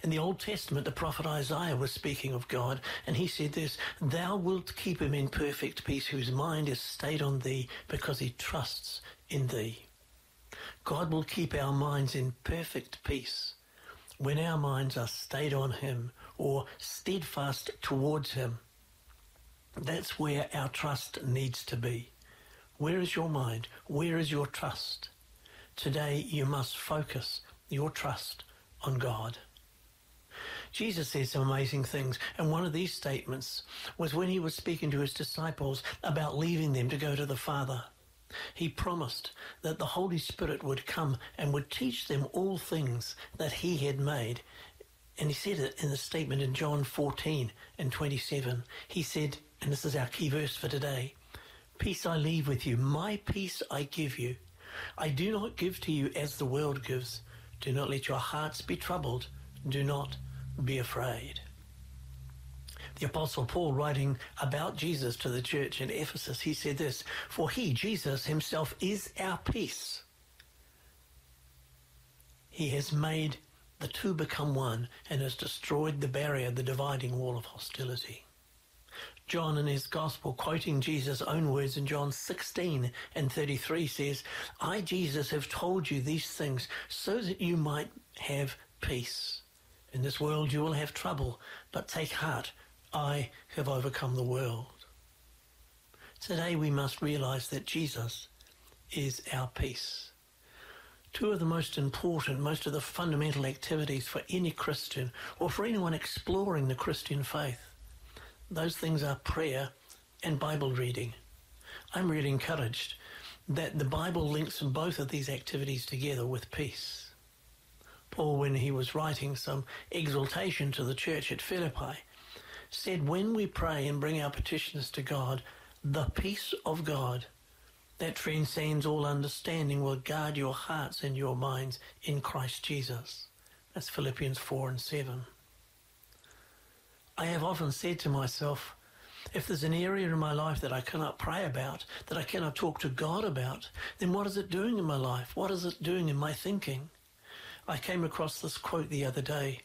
In the Old Testament, the prophet Isaiah was speaking of God, and he said this, "Thou wilt keep him in perfect peace, whose mind is stayed on thee, because he trusts in thee." God will keep our minds in perfect peace when our minds are stayed on him or steadfast towards him. That's where our trust needs to be. Where is your mind? Where is your trust? Today you must focus your trust on God. Jesus said some amazing things, and one of these statements was when he was speaking to his disciples about leaving them to go to the Father. He promised that the Holy Spirit would come and would teach them all things that he had made. And he said it in the statement in John 14 and 27. He said, and this is our key verse for today, "Peace I leave with you, my peace I give you. I do not give to you as the world gives. Do not let your hearts be troubled. Do not be afraid." The Apostle Paul, writing about Jesus to the church in Ephesus, he said this, "For he, Jesus himself, is our peace. He has made the two become one and has destroyed the barrier, the dividing wall of hostility." John, in his Gospel, quoting Jesus' own words in John 16 and 33, says, "I, Jesus, have told you these things so that you might have peace. In this world you will have trouble, but take heart, I have overcome the world." Today we must realize that Jesus is our peace. Two of the most important, most of the fundamental activities for any Christian or for anyone exploring the Christian faith, those things are prayer and Bible reading. I'm really encouraged that the Bible links both of these activities together with peace. Paul, when he was writing some exhortation to the church at Philippi, said, "When we pray and bring our petitions to God, the peace of God that transcends all understanding will guard your hearts and your minds in Christ Jesus." That's Philippians 4 and 7. I have often said to myself, if there's an area in my life that I cannot pray about, that I cannot talk to God about, then what is it doing in my life? What is it doing in my thinking? I came across this quote the other day.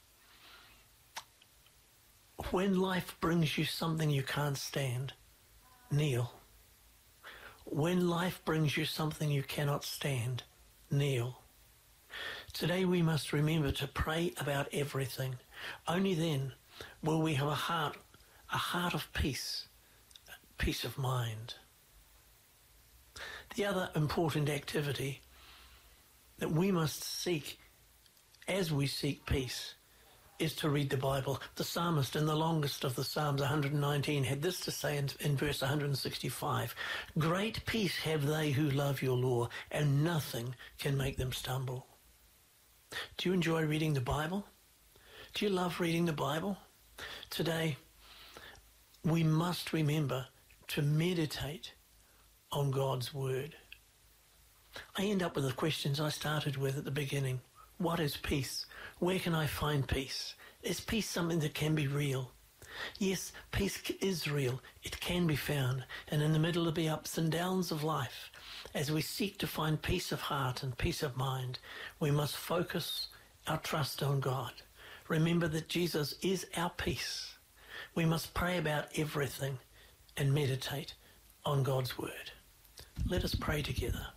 When life brings you something you can't stand, kneel. When life brings you something you cannot stand, kneel. Today we must remember to pray about everything. Only then will we have a heart of peace, peace of mind. The other important activity that we must seek as we seek peace is to read the Bible. The psalmist in the longest of the Psalms, 119, had this to say in verse 165, "Great peace have they who love your law, and nothing can make them stumble." Do you enjoy reading the Bible? Do you love reading the Bible? Today, we must remember to meditate on God's Word. I end up with the questions I started with at the beginning. What is peace? Where can I find peace? Is peace something that can be real? Yes, peace is real. It can be found. And in the middle of the ups and downs of life, as we seek to find peace of heart and peace of mind, we must focus our trust on God. Remember that Jesus is our peace. We must pray about everything and meditate on God's Word. Let us pray together.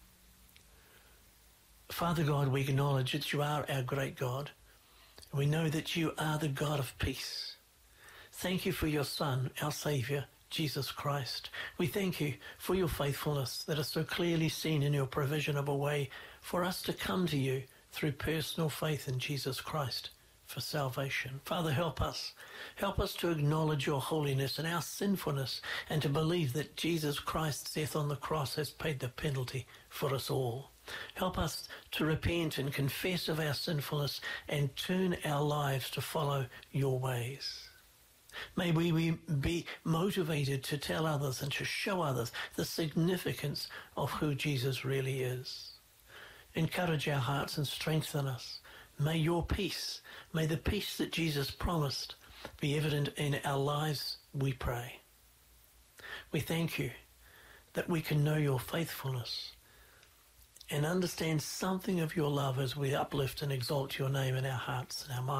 Father God, we acknowledge that you are our great God. We know that you are the God of peace. Thank you for your Son, our Saviour, Jesus Christ. We thank you for your faithfulness that is so clearly seen in your provision of a way for us to come to you through personal faith in Jesus Christ for salvation. Father, help us. Help us to acknowledge your holiness and our sinfulness and to believe that Jesus Christ's death on the cross has paid the penalty for us all. Help us to repent and confess of our sinfulness and turn our lives to follow your ways. May we be motivated to tell others and to show others the significance of who Jesus really is. Encourage our hearts and strengthen us. May your peace, may the peace that Jesus promised be evident in our lives, we pray. We thank you that we can know your faithfulness and understand something of your love as we uplift and exalt your name in our hearts and our minds.